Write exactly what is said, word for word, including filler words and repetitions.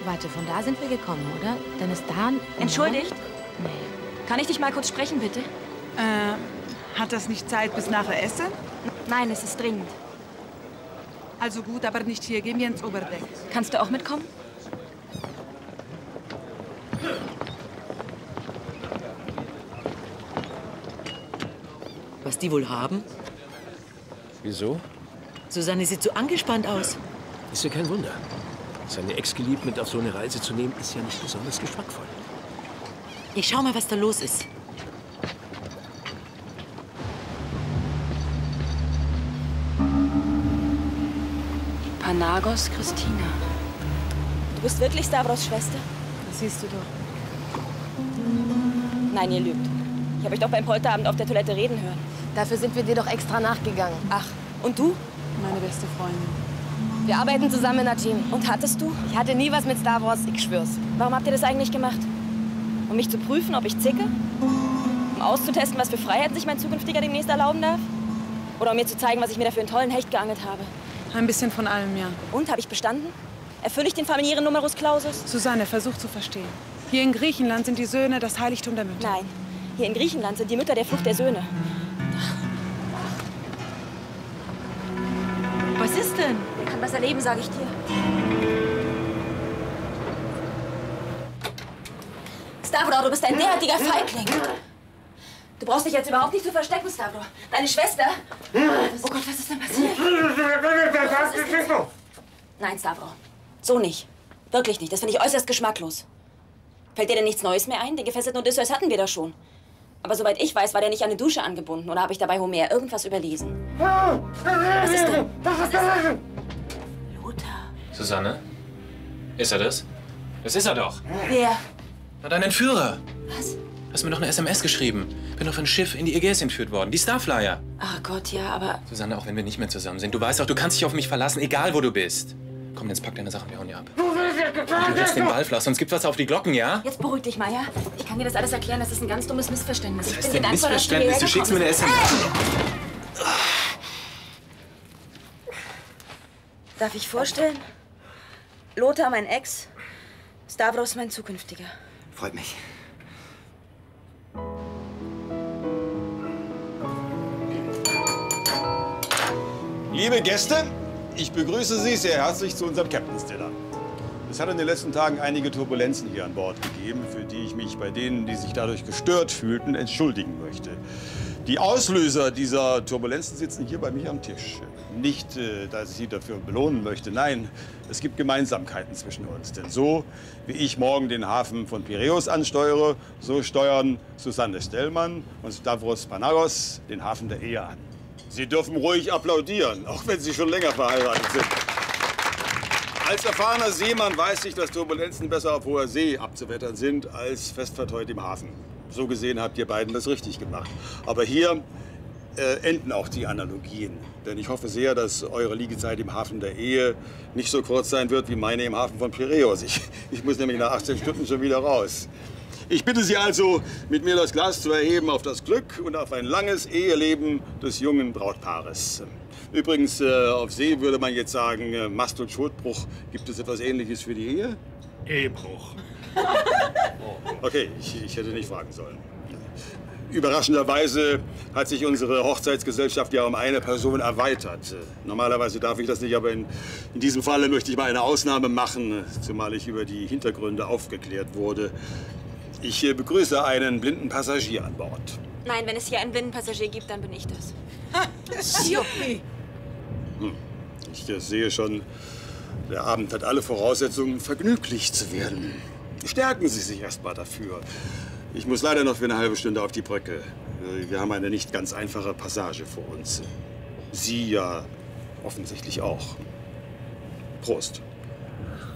Warte, von da sind wir gekommen, oder? Dann ist da ein... Entschuldigt? Nee. Kann ich dich mal kurz sprechen, bitte? Äh, hat das nicht Zeit bis nachher Essen? Nein, es ist dringend. Also gut, aber nicht hier. Gehen wir ins Oberdeck. Kannst du auch mitkommen? Was die wohl haben? Wieso? Susanne sieht so angespannt aus. Ist ja kein Wunder. Seine Ex-Geliebten mit auf so eine Reise zu nehmen, ist ja nicht besonders geschmackvoll. Ich schau mal, was da los ist. Panagos, Christina. Du bist wirklich Stavros Schwester? Das siehst du doch. Nein, ihr lügt. Ich habe euch doch beim Polterabend auf der Toilette reden hören. Dafür sind wir dir doch extra nachgegangen. Ach, und du? Meine beste Freundin. Wir arbeiten zusammen in einer Team. Und hattest du? Ich hatte nie was mit Stavros, ich schwör's. Warum habt ihr das eigentlich gemacht? Um mich zu prüfen, ob ich zicke? Um auszutesten, was für Freiheiten sich mein zukünftiger demnächst erlauben darf? Oder um mir zu zeigen, was ich mir da für einen tollen Hecht geangelt habe? Ein bisschen von allem, ja. Und, habe ich bestanden? Erfülle ich den familiären Numerus Clausus? Susanne, versuch zu verstehen. Hier in Griechenland sind die Söhne das Heiligtum der Mütter. Nein. Hier in Griechenland sind die Mütter der Flucht der Söhne. Was ist denn? Wer kann was erleben, sage ich dir. Stavro, du bist ein derartiger Feigling. Du brauchst dich jetzt überhaupt nicht zu verstecken, Stavro. Deine Schwester... Oh Gott, was ist denn passiert? Was ist denn? Nein, Stavro. So nicht. Wirklich nicht. Das finde ich äußerst geschmacklos. Fällt dir denn nichts Neues mehr ein? Den gefesselten Odysseus hatten wir doch schon. Aber soweit ich weiß, war der nicht an eine Dusche angebunden. Oder habe ich dabei Homer irgendwas überlesen? Was ist denn? Was ist denn? Lothar. Susanne? Ist er das? Das ist er doch. Wer? Na, dein Entführer. Was? Hast mir noch eine S M S geschrieben. Bin auf ein Schiff in die Ägäis entführt worden. Die Starflyer. Ach Gott, ja, aber... Susanne, auch wenn wir nicht mehr zusammen sind, du weißt doch, du kannst dich auf mich verlassen, egal wo du bist. Komm, jetzt pack deine Sachen, wir hauen hier ab. Du lässt den Ball flach, sonst gibt's was auf die Glocken, ja? Jetzt beruhig dich mal, ja? Ich kann dir das alles erklären, das ist ein ganz dummes Missverständnis. Was Ich heißt bin denn dir dankbar, dass du Missverständnis? hierher Du schickst mir eine S M S. Darf ich vorstellen? Lothar, mein Ex. Stavros, mein zukünftiger. Freut mich. Liebe Gäste, ich begrüße Sie sehr herzlich zu unserem Captain's Dinner. Es hat in den letzten Tagen einige Turbulenzen hier an Bord gegeben, für die ich mich bei denen, die sich dadurch gestört fühlten, entschuldigen möchte. Die Auslöser dieser Turbulenzen sitzen hier bei mir am Tisch. Nicht, äh, dass ich Sie dafür belohnen möchte, nein, es gibt Gemeinsamkeiten zwischen uns. Denn so, wie ich morgen den Hafen von Piräus ansteuere, so steuern Susanne Stellmann und Stavros Panagos den Hafen der Ehe an. Sie dürfen ruhig applaudieren, auch wenn Sie schon länger verheiratet sind. Als erfahrener Seemann weiß ich, dass Turbulenzen besser auf hoher See abzuwettern sind, als fest verteut im Hafen. So gesehen habt ihr beiden das richtig gemacht. Aber hier äh, enden auch die Analogien. Denn ich hoffe sehr, dass eure Liegezeit im Hafen der Ehe nicht so kurz sein wird wie meine im Hafen von Piräus. Ich, ich muss nämlich nach achtzehn Stunden schon wieder raus. Ich bitte Sie also, mit mir das Glas zu erheben auf das Glück und auf ein langes Eheleben des jungen Brautpaares. Übrigens, äh, auf See würde man jetzt sagen, äh, Mast- und Schotbruch. Gibt es etwas Ähnliches für die Ehe? Ehebruch. Okay, ich, ich hätte nicht fragen sollen. Überraschenderweise hat sich unsere Hochzeitsgesellschaft ja um eine Person erweitert. Normalerweise darf ich das nicht, aber in, in diesem Falle möchte ich mal eine Ausnahme machen, zumal ich über die Hintergründe aufgeklärt wurde. Ich begrüße einen blinden Passagier an Bord. Nein, wenn es hier einen blinden Passagier gibt, dann bin ich das. Hm. Ich sehe schon, der Abend hat alle Voraussetzungen, vergnüglich zu werden. Stärken Sie sich erst mal dafür. Ich muss leider noch für eine halbe Stunde auf die Brücke. Wir haben eine nicht ganz einfache Passage vor uns. Sie ja offensichtlich auch. Prost.